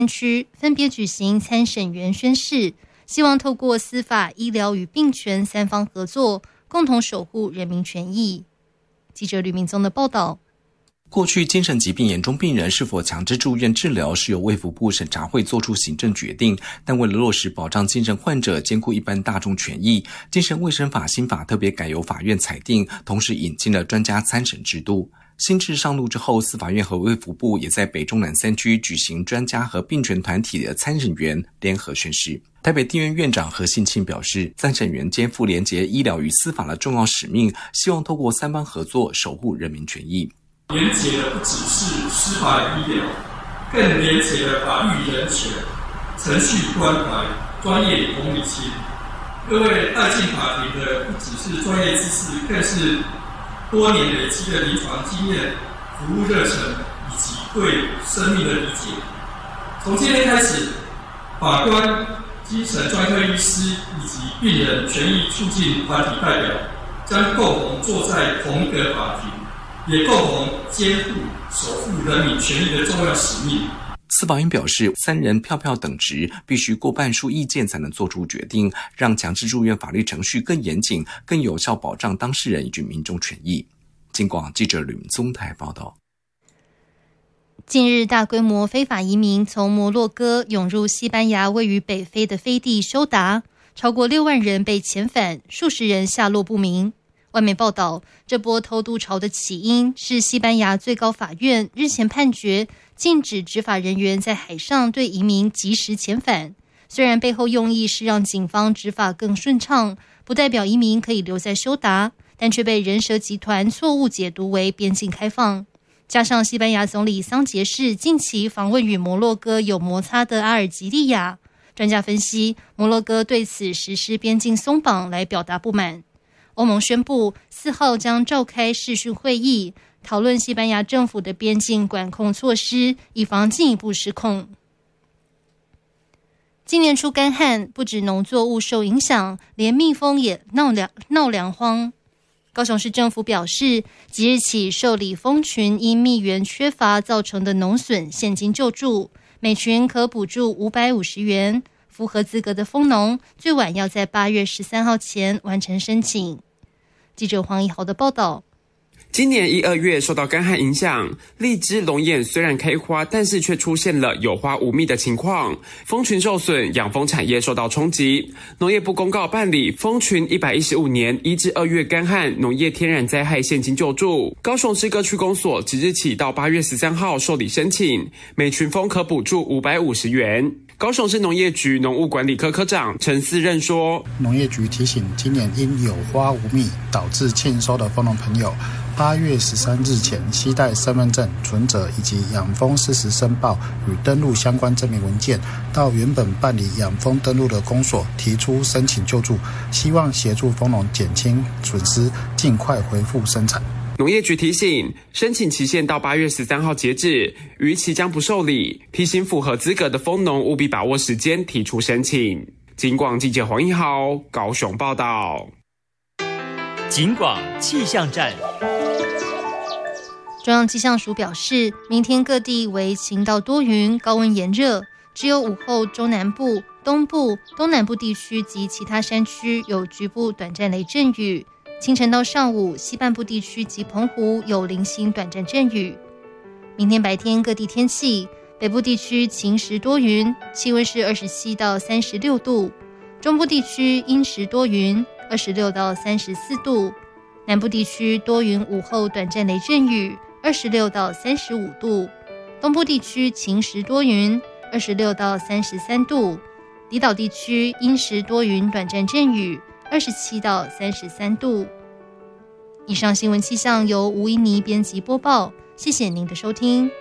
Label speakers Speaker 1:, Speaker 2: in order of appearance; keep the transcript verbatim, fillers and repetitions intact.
Speaker 1: 区分别举行参审员宣誓，希望透过司法、医疗与病权三方合作，共同守护人民权益。记者吕明宗的报道。
Speaker 2: 过去精神疾病严重病人是否强制住院治疗是由卫福部审查会作出行政决定，但为了落实保障精神患者兼顾一般大众权益，精神卫生法新法特别改由法院裁定，同时引进了专家参审制度。新制上路之后，司法院和卫福部也在北中南三区举行专家和病权团体的参审员联合宣誓。台北地院院长何信庆表示，参审员肩负连结医疗与司法的重要使命，希望透过三方合作守护人民权益。
Speaker 3: 连结的不只是司法医疗，更连结了法律人权、程序关怀、专业与同理心。各位带进法庭的不只是专业知识，更是多年累积的临床经验、服务热忱以及对生命的理解。从今天开始，法官、精神专科医师以及病人权益促进团体代表将共同坐在同一个法庭，也共同肩负守护人民权益的重要使命。
Speaker 2: 司法院表示，三人票票等值，必须过半数意见才能做出决定，让强制住院法律程序更严谨，更有效保障当事人以及民众权益。金广记者吕明宗台报道。
Speaker 1: 近日，大规模非法移民从摩洛哥涌入西班牙位于北非的飞地休达，超过六万人被遣返，数十人下落不明。外媒报道，这波偷渡潮的起因是西班牙最高法院日前判决禁止执法人员在海上对移民及时遣返。虽然背后用意是让警方执法更顺畅，不代表移民可以留在休达，但却被人蛇集团错误解读为边境开放。加上西班牙总理桑杰士近期访问与摩洛哥有摩擦的阿尔及利亚，专家分析，摩洛哥对此实施边境松绑来表达不满。欧盟宣布四号将召开视讯会议，讨论西班牙政府的边境管控措施，以防进一步失控。今年初干旱，不止农作物受影响，连蜜蜂也闹粮闹粮荒。高雄市政府表示，即日起受理蜂群因蜜源缺乏造成的农损现金救助，每群可补助五百五十元。符合资格的蜂农最晚要在八月十三号前完成申请。记者黄怡豪的报道。
Speaker 4: 今年一二月受到干旱影响，荔枝、龙眼虽然开花，但是却出现了有花无蜜的情况，蜂群受损，养蜂产业受到冲击。农业部公告办理蜂群一百一十五年一至二月干旱农业天然灾害现金救助。高雄市各区公所即日起到八月十三号受理申请，每群蜂可补助五百五十元。高雄市农业局农务管理科科长陈思任说，
Speaker 5: 农业局提醒今年因有花无蜜导致欠收的蜂农朋友，八月十三日前携带身份证、存折以及养蜂事实申报与登录相关证明文件，到原本办理养蜂登录的公所提出申请救助，希望协助蜂农减轻损失，尽快恢复生产。
Speaker 4: 农业局提醒，申请期限到八月十三号截止，逾期将不受理。提醒符合资格的蜂农务必把握时间提出申请。警广记者黄一豪高雄报道。
Speaker 6: 警广气象站。
Speaker 1: 中央气象署表示，明天各地为晴到多云，高温炎热，只有午后中南部、东部、东南部地区及其他山区有局部短暂雷阵雨。清晨到上午，西半部地区及澎湖有零星短暂阵雨。明天白天各地天气，北部地区晴时多云，气温是二十七到三十六度；中部地区阴时多云，二十六到三十四度；南部地区多云，午后短暂雷阵雨，二十六到三十五度；东部地区晴时多云，二十六到三十三度；离岛地区阴时多云，短暂阵雨，二十七到三十三度。以上新闻气象由吴依妮编辑播报，谢谢您的收听。